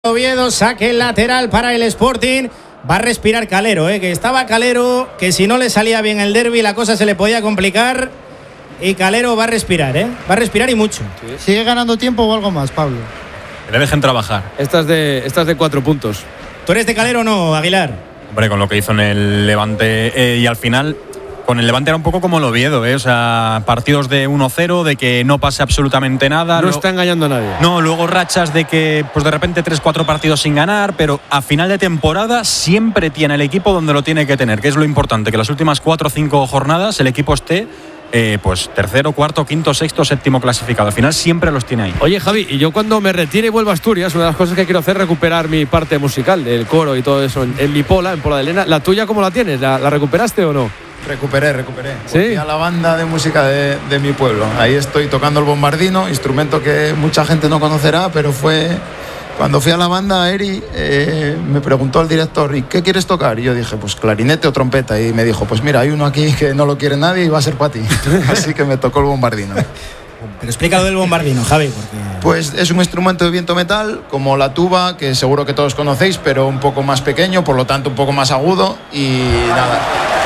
Oviedo, saque lateral para el Sporting. Va a respirar Calero, que estaba Calero, que si no le salía bien el derbi la cosa se le podía complicar. Y Calero va a respirar, va a respirar y mucho. ¿Sigue ganando tiempo o algo más, Pablo? Que le dejen trabajar. Estas de 4 puntos. ¿Tú eres de Calero o no, Aguilar? Hombre, con lo que hizo en el Levante y al final con el Levante era un poco como el Oviedo, o sea, partidos de 1-0, de que no pase absolutamente nada. No está engañando a nadie. No, luego rachas de que pues de repente 3-4 partidos sin ganar, pero a final de temporada siempre tiene el equipo donde lo tiene que tener, que es lo importante, que las últimas 4 o 5 jornadas el equipo esté pues tercero, cuarto, quinto, sexto, séptimo clasificado. Al final siempre los tiene ahí. Oye, Javi, y yo cuando me retire y vuelva a Asturias, una de las cosas que quiero hacer es recuperar mi parte musical, del coro y todo eso en mi Pola, en Pola de Elena. ¿La tuya cómo la tienes? ¿La recuperaste o no? Recuperé. ¿Sí? Volví a la banda de música de mi pueblo. Ahí estoy tocando el bombardino, instrumento que mucha gente no conocerá, pero fue... Cuando fui a la banda, Eri me preguntó el director, ¿y qué quieres tocar? Y yo dije, pues clarinete o trompeta. Y me dijo, pues mira, hay uno aquí que no lo quiere nadie y va a ser para ti. Así que me tocó el bombardino. Pero explícalo del bombardino, Javi. Porque... Pues es un instrumento de viento metal, como la tuba, que seguro que todos conocéis, pero un poco más pequeño, por lo tanto un poco más agudo. Y nada...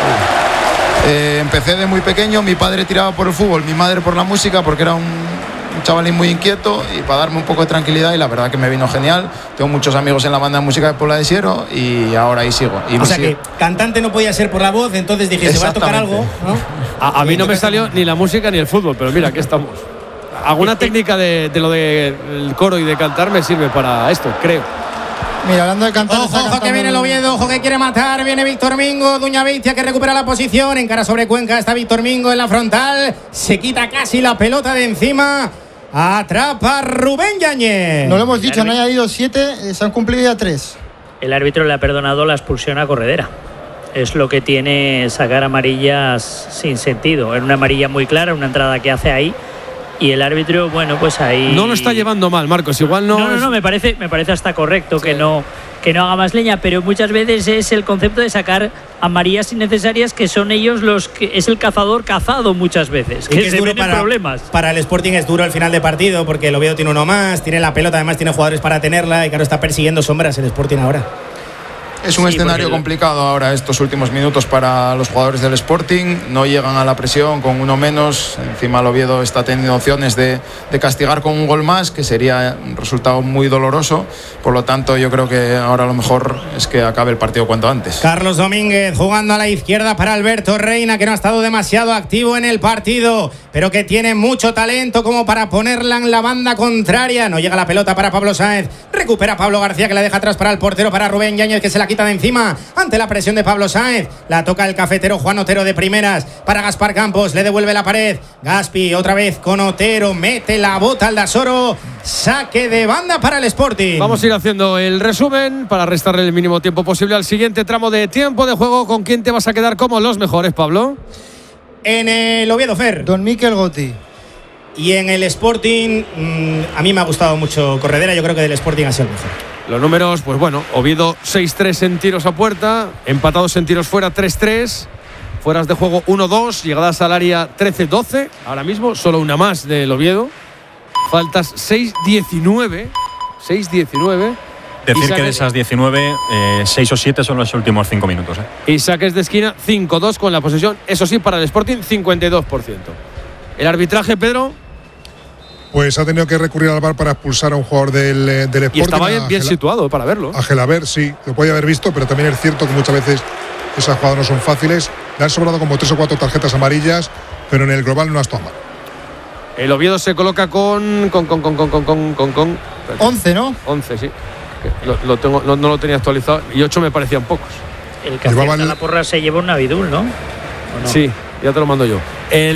empecé de muy pequeño, mi padre tiraba por el fútbol, mi madre por la música, porque era un chavalín muy inquieto, y para darme un poco de tranquilidad, y la verdad que me vino genial. Tengo muchos amigos en la banda de música de Puebla de Siero y ahora ahí sigo. Y o sea que cantante no podía ser por la voz, entonces dije, se va a tocar algo, ¿no? A mí no me salió ni la música ni el fútbol, pero mira, aquí estamos. Alguna técnica de lo del coro y de cantar me sirve para esto, creo. Mira, hablando de cantar... Ojo que viene el Oviedo, ojo que quiere matar, viene Víctor Mingo, Duña Beitia que recupera la posición, encara sobre Cuenca, está Víctor Mingo en la frontal, se quita casi la pelota de encima, atrapa Rubén Yáñez. No lo hemos dicho, han añadido 7, se han cumplido ya 3. El árbitro le ha perdonado la expulsión a Corredera. Es lo que tiene sacar amarillas sin sentido. Era una amarilla muy clara, una entrada que hace ahí. Y el árbitro, bueno, pues ahí... No lo está llevando mal, Marcos, igual no... No, me parece hasta correcto, sí, que no haga más leña, pero muchas veces es el concepto de sacar amarillas innecesarias, que son ellos los que... Es el cazador cazado muchas veces, que se ven en problemas. Para el Sporting es duro el final de partido, porque el Oviedo tiene uno más, tiene la pelota, además tiene jugadores para tenerla, y claro, está persiguiendo sombras el Sporting ahora. Es un escenario complicado ahora estos últimos minutos para los jugadores del Sporting. No llegan a la presión con uno menos. Encima el Oviedo está teniendo opciones de castigar con un gol más, que sería un resultado muy doloroso. Por lo tanto, yo creo que ahora lo mejor es que acabe el partido cuanto antes. Carlos Domínguez jugando a la izquierda para Alberto Reina, que no ha estado demasiado activo en el partido, pero que tiene mucho talento como para ponerla en la banda contraria. No llega la pelota para Pablo Sáenz. Recupera Pablo García, que la deja atrás para el portero, para Rubén Yáñez, que se la quita de encima ante la presión de Pablo Sáenz. La toca el cafetero Juan Otero de primeras para Gaspar Campos, le devuelve la pared Gaspi otra vez con Otero, mete la bota al Dasoro, saque de banda para el Sporting. Vamos a ir haciendo el resumen para restarle el mínimo tiempo posible al siguiente tramo de tiempo de juego. ¿Con quién te vas a quedar como los mejores, Pablo? En el Oviedo, Fer, Don Miquel Goti. y en el Sporting a mí me ha gustado mucho Corredera. Yo creo que del Sporting ha sido el mejor. Los números, pues bueno, Oviedo 6-3 en tiros a puerta, empatados en tiros fuera 3-3, fueras de juego 1-2, llegadas al área 13-12, ahora mismo solo una más del Oviedo, faltas 6-19. Decir que de esas 19, 6 o 7 son los últimos 5 minutos. Y saques de esquina 5-2 con la posesión, eso sí, para el Sporting 52%. El arbitraje, Pedro... Pues ha tenido que recurrir al VAR para expulsar a un jugador del Sporting. Y estaba bien situado para verlo. A Gelabert, sí, lo podía haber visto, pero también es cierto que muchas veces esas jugadas no son fáciles. Le han sobrado como 3 o 4 tarjetas amarillas, pero en el global no ha estado mal. El Oviedo se coloca con 11, ¿no? 11, sí. Lo tengo, no lo tenía actualizado y 8 me parecían pocos. El que acierta la porra se lleva un Navidul, ¿no? Sí, ya te lo mando yo.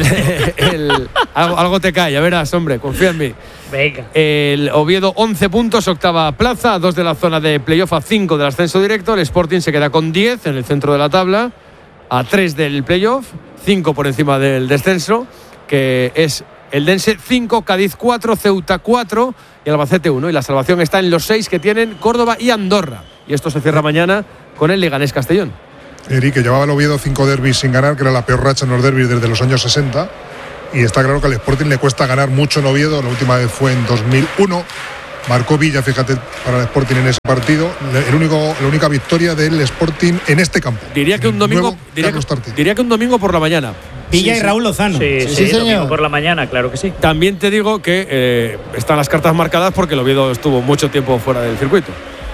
Algo te cae, ya verás, hombre, confía en mí. Venga. El Oviedo 11 puntos, octava plaza, a 2 de la zona de playoff, a 5 del ascenso directo. El Sporting se queda con 10 en el centro de la tabla, a 3 del playoff, 5 por encima del descenso, que es el Dense 5, Cádiz 4, Ceuta 4 y Albacete 1. Y la salvación está en los 6 que tienen Córdoba y Andorra. Y esto se cierra mañana con el Leganés Castellón. Eri, que llevaba el Oviedo 5 derbis sin ganar, que era la peor racha en los derbis desde los años 60. Y está claro que al Sporting le cuesta ganar mucho en Oviedo. La última vez fue en 2001. Marcó Villa, fíjate, para el Sporting en ese partido. La única victoria del Sporting en este campo. Diría que un domingo por la mañana. Villa y Raúl Lozano. Sí, domingo por la mañana, claro que sí. También te digo que están las cartas marcadas porque el Oviedo estuvo mucho tiempo fuera del circuito.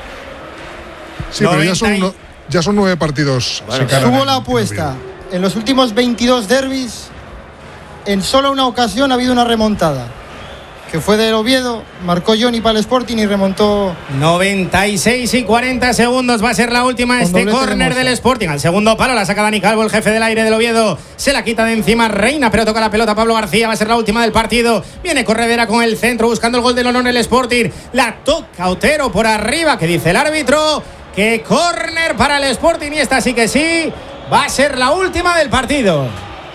Sí, pero ya son 9 partidos. Bueno, subo la apuesta. En los últimos 22 derbis, en solo una ocasión ha habido una remontada, que fue del Oviedo, marcó Johnny para el Sporting y remontó. 96 y 40 segundos va a ser la última. Este córner del Sporting al segundo palo, la saca Dani Calvo, el jefe del aire del Oviedo, se la quita de encima Reina, pero toca la pelota Pablo García, va a ser la última del partido. Viene Corredera con el centro buscando el gol del honor el Sporting, la toca Otero por arriba, que dice el árbitro que córner para el Sporting, y esta sí que sí va a ser la última del partido,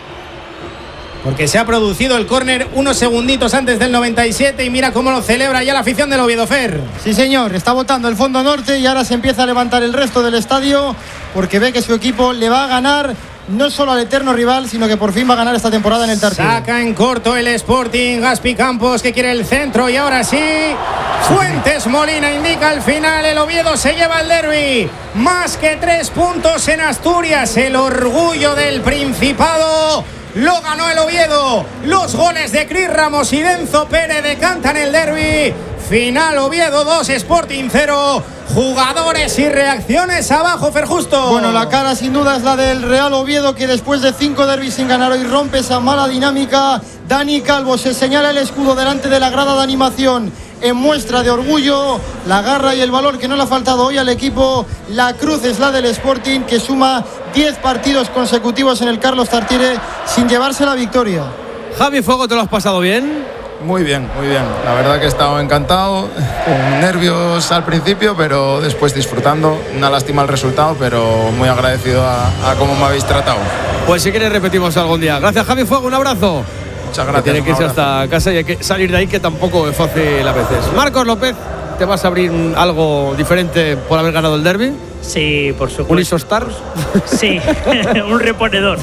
porque se ha producido el córner unos segunditos antes del 97 y mira cómo lo celebra ya la afición del Oviedo, Fer. Sí, señor, está votando el fondo norte y ahora se empieza a levantar el resto del estadio porque ve que su equipo le va a ganar no solo al eterno rival, sino que por fin va a ganar esta temporada en el Tartiere. Saca en corto el Sporting, Gaspi Campos que quiere el centro y ahora sí, Fuentes Molina indica al final, el Oviedo se lleva el derbi. Más que 3 puntos en Asturias, el orgullo del Principado. Lo ganó el Oviedo. Los goles de Cris Ramos y Denzo Pérez decantan el derbi. Final Oviedo 2, Sporting 0. Jugadores y reacciones abajo, Ferjusto. Bueno, la cara sin duda es la del Real Oviedo, que después de 5 derbis sin ganar hoy rompe esa mala dinámica. Dani Calvo se señala el escudo delante de la grada de animación en muestra de orgullo, la garra y el valor que no le ha faltado hoy al equipo. La cruz es la del Sporting, que suma 10 partidos consecutivos en el Carlos Tartiere sin llevarse la victoria. Javi Fuego, ¿te lo has pasado bien? Muy bien, muy bien. La verdad que he estado encantado, con nervios al principio, pero después disfrutando. Una lástima el resultado, pero muy agradecido a cómo me habéis tratado. Pues si quieres repetimos algún día. Gracias, Javi Fuego, un abrazo. Muchas gracias. Tiene que irse hasta casa y hay que salir de ahí, que tampoco es fácil a veces. Marcos López, ¿te vas a abrir algo diferente por haber ganado el derbi? Sí, por supuesto. ¿Un Isostar? Sí, un reponedor.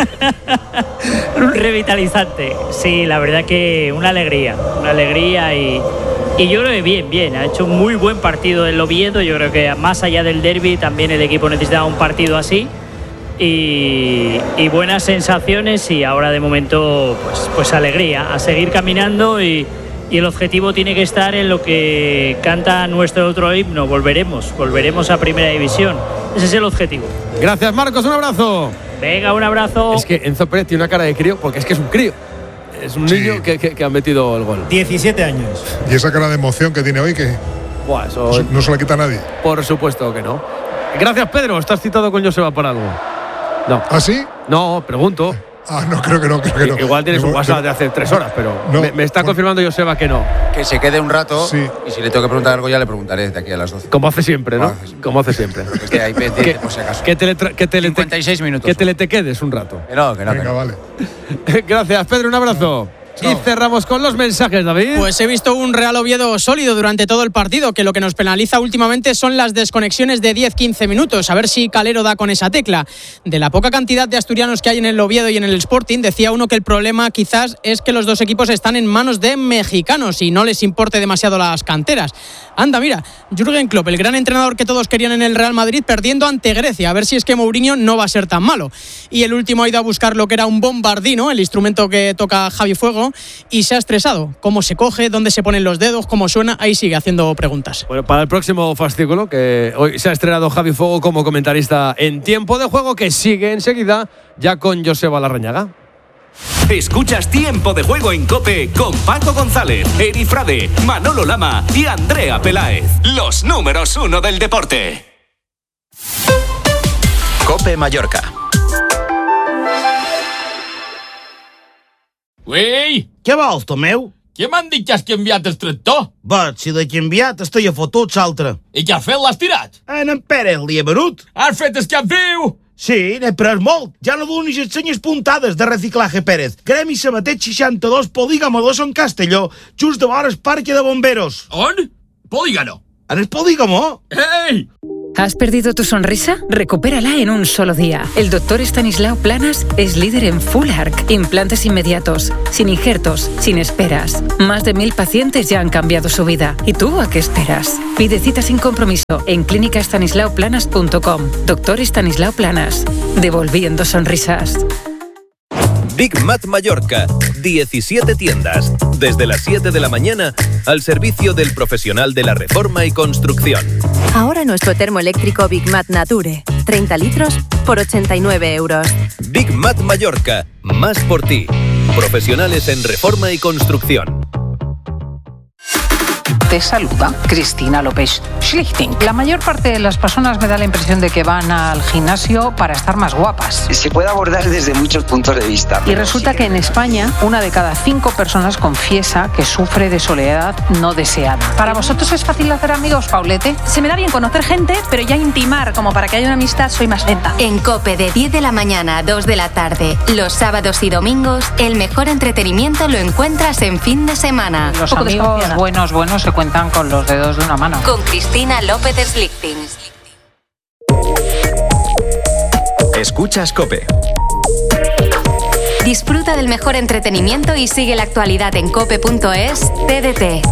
Un revitalizante. Sí, la verdad que una alegría y yo creo que bien. Ha hecho un muy buen partido el Oviedo. Yo creo que más allá del derbi también el equipo necesitaba un partido así. Y buenas sensaciones, y ahora de momento pues alegría, a seguir caminando, y el objetivo tiene que estar en lo que canta nuestro otro himno: volveremos a Primera División. Ese es el objetivo. Gracias, Marcos, un abrazo. Venga, un abrazo. Es que Enzo Pérez tiene una cara de crío, porque es que es un crío. Es un niño que ha metido el gol. 17 años. Y esa cara de emoción que tiene hoy, que buah, eso no se la quita a nadie. Por supuesto que no. Gracias, Pedro. ¿Estás citado con Joseba para algo? No. ¿Ah, sí? No, pregunto. No, creo que no. Igual tienes un WhatsApp de hace 3 horas, pero me está confirmando Joseba que no. Que se quede un rato, sí. Y si le tengo que preguntar algo ya le preguntaré de aquí a las 12. Como hace siempre, ¿no? Como hace siempre. Que esté ahí pendiente, por si acaso. Que 56 minutos. Que te quedes un rato. Que no. Venga, vale. Gracias, Pedro, un abrazo. Y cerramos con los mensajes, David. Pues he visto un Real Oviedo sólido durante todo el partido, que lo que nos penaliza últimamente son las desconexiones de 10-15 minutos. A ver si Calero da con esa tecla. De la poca cantidad de asturianos que hay en el Oviedo y en el Sporting, decía uno que el problema quizás es que los dos equipos están en manos de mexicanos y no les importe demasiado las canteras. Anda, mira, Jürgen Klopp, el gran entrenador que todos querían en el Real Madrid, perdiendo ante Grecia. A ver si es que Mourinho no va a ser tan malo. Y el último ha ido a buscar lo que era un bombardino, el instrumento que toca Javi Fuego, y se ha estresado. ¿Cómo se coge? ¿Dónde se ponen los dedos? ¿Cómo suena? Ahí sigue haciendo preguntas. Bueno, para el próximo fascículo, que hoy se ha estrenado Javi Fuego como comentarista en Tiempo de Juego, que sigue enseguida ya con Joseba Larrañaga. Escuchas Tiempo de Juego en COPE con Paco González, Eri Frade, Manolo Lama y Andrea Peláez. Los números 1 del deporte. COPE Mallorca. Uei! Què vols, Tomeu? Què m'han dit que has canviat el tractor? Bé, si l'he canviat, estic a fotuts altre. I què has fet? L'has tirat? En Pere l'hi he venut. Has fet el cap viu? Sí, n'he pres molt. Ja no donis les senyes puntades de Reciclaje Pérez. Gremi Sabatet 62, Polígamo 2 en Castelló, just de vora el parque de bomberos. On? Polígamo. En el Polígamo? Ei! ¿Has perdido tu sonrisa? Recupérala en un solo día. El Dr. Estanislao Planas es líder en Full Arch, implantes inmediatos, sin injertos, sin esperas. Más de 1000 pacientes ya han cambiado su vida. ¿Y tú a qué esperas? Pide cita sin compromiso en clínicastanislaoplanas.com. Dr. Estanislao Planas, devolviendo sonrisas. Big Mat Mallorca, 17 tiendas, desde las 7 de la mañana, al servicio del profesional de la reforma y construcción. Ahora nuestro termoeléctrico Big Mat Nature, 30 litros por 89 euros. Big Mat Mallorca, más por ti. Profesionales en reforma y construcción. Te saluda Cristina López Schlichting. La mayor parte de las personas me da la impresión de que van al gimnasio para estar más guapas. Se puede abordar desde muchos puntos de vista. Y resulta que en España, 1 de cada 5 personas confiesa que sufre de soledad no deseada. ¿Para vosotros es fácil hacer amigos, Paulete? Se me da bien conocer gente, pero ya intimar, como para que haya una amistad, soy más lenta. En COPE, de 10 de la mañana a 2 de la tarde, los sábados y domingos, el mejor entretenimiento lo encuentras en fin de semana. Los amigos buenos se cuentan con los dedos de una mano. Con Cristina López Slichting. Escuchas COPE. Disfruta del mejor entretenimiento y sigue la actualidad en cope.es TDT.